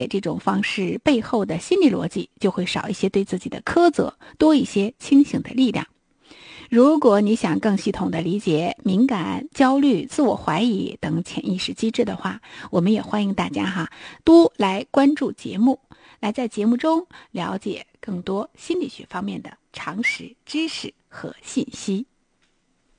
这种方式背后的心理逻辑，就会少一些对自己的苛责，多一些清醒的力量。如果你想更系统的理解敏感、焦虑、自我怀疑等潜意识机制的话，我们也欢迎大家多来关注节目，来在节目中了解更多心理学方面的常识、知识和信息。